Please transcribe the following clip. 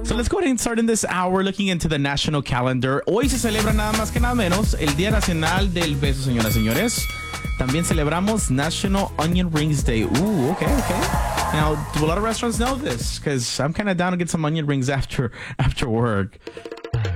So let's go ahead and start in this hour looking into the national calendar. Hoy se celebra nada más que nada menos el Día Nacional del Beso, señoras y señores. También celebramos National Onion Rings Day. Ooh, okay. Now, do a lot of restaurants know this? Because I'm kind of down to get some onion rings after work.